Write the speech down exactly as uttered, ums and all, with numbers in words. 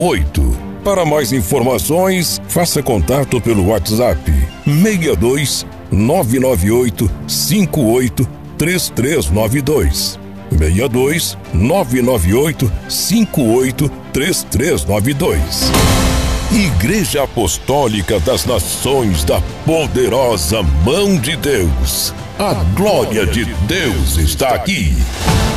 oito. Para mais informações, faça contato pelo WhatsApp seis dois nove nove oito cinco oito três três nove dois. seis dois nove nove oito cinco oito três três nove dois. Igreja Apostólica das Nações da Poderosa Mão de Deus. A glória de Deus está aqui.